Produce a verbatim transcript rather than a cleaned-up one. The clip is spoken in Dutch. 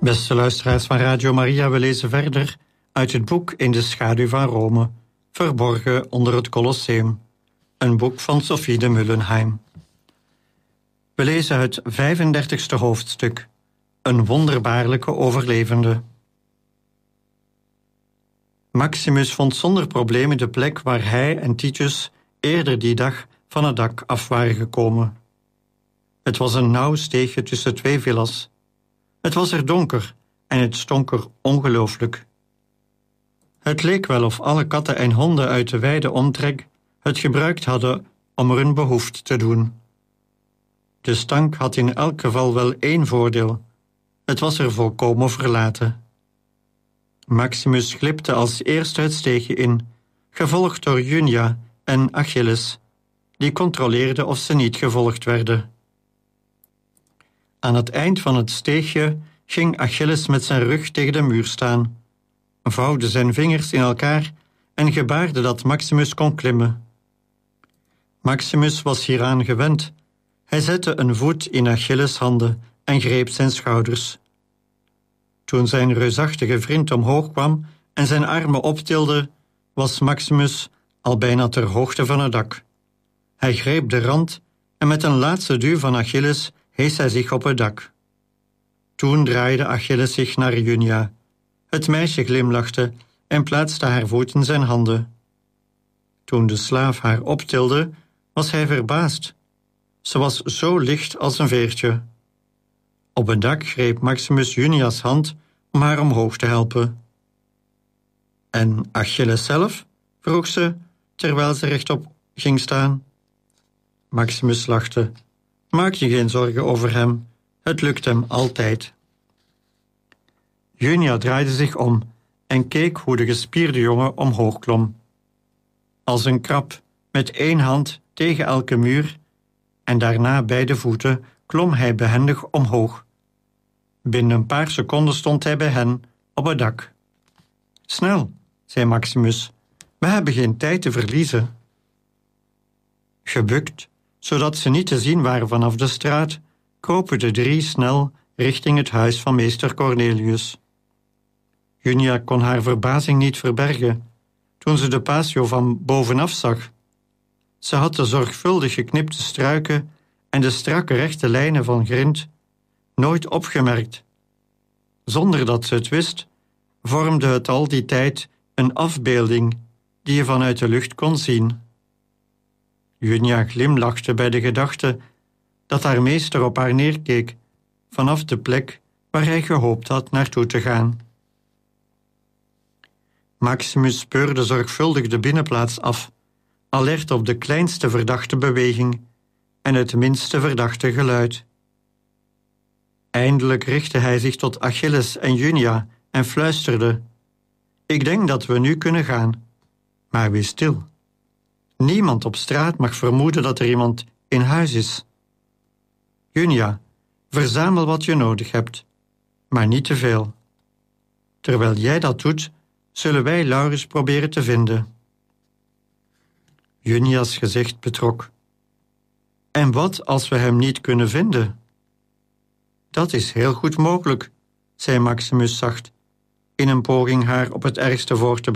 Beste luisteraars van Radio Maria, we lezen verder uit het boek In de schaduw van Rome, verborgen onder het Colosseum, een boek van Sophie de Mullenheim. We lezen het vijfendertigste hoofdstuk, een wonderbaarlijke overlevende. Maximus vond zonder problemen de plek waar hij en Titus eerder die dag van het dak af waren gekomen. Het was een nauw steegje tussen twee villas. Het was er donker en het stonk er ongelooflijk. Het leek wel of alle katten en honden uit de wijde omtrek het gebruikt hadden om er hun behoefte te doen. De stank had in elk geval wel één voordeel. Het was er volkomen verlaten. Maximus glipte als eerste het steegje in, gevolgd door Junia en Achilles, die controleerden of ze niet gevolgd werden. Aan het eind van het steegje ging Achilles met zijn rug tegen de muur staan, vouwde zijn vingers in elkaar en gebaarde dat Maximus kon klimmen. Maximus was hieraan gewend. Hij zette een voet in Achilles' handen en greep zijn schouders. Toen zijn reusachtige vriend omhoog kwam en zijn armen optilde, was Maximus al bijna ter hoogte van het dak. Hij greep de rand en met een laatste duw van Achilles hees hij zich op het dak. Toen draaide Achilles zich naar Junia. Het meisje glimlachte en plaatste haar voet in zijn handen. Toen de slaaf haar optilde, was hij verbaasd. Ze was zo licht als een veertje. Op het dak greep Maximus Junia's hand om haar omhoog te helpen. En Achilles zelf? Vroeg ze, terwijl ze rechtop ging staan. Maximus lachte. Maak je geen zorgen over hem, het lukt hem altijd. Junia draaide zich om en keek hoe de gespierde jongen omhoog klom. Als een krab, met één hand tegen elke muur, en daarna beide voeten klom hij behendig omhoog. Binnen een paar seconden stond hij bij hen op het dak. Snel, zei Maximus, we hebben geen tijd te verliezen. Gebukt, zodat ze niet te zien waren vanaf de straat, kropen de drie snel richting het huis van meester Cornelius. Junia kon haar verbazing niet verbergen toen ze de patio van bovenaf zag. Ze had de zorgvuldig geknipte struiken en de strakke rechte lijnen van grind nooit opgemerkt. Zonder dat ze het wist, vormde het al die tijd een afbeelding die je vanuit de lucht kon zien. Junia glimlachte bij de gedachte dat haar meester op haar neerkeek vanaf de plek waar hij gehoopt had naartoe te gaan. Maximus speurde zorgvuldig de binnenplaats af, alert op de kleinste verdachte beweging en het minste verdachte geluid. Eindelijk richtte hij zich tot Achilles en Junia en fluisterde: Ik denk dat we nu kunnen gaan, maar wees stil. Niemand op straat mag vermoeden dat er iemand in huis is. Junia, verzamel wat je nodig hebt, maar niet te veel. Terwijl jij dat doet, zullen wij Laurens proberen te vinden. Junia's gezicht betrok. En wat als we hem niet kunnen vinden? Dat is heel goed mogelijk, zei Maximus zacht, in een poging haar op het ergste voor te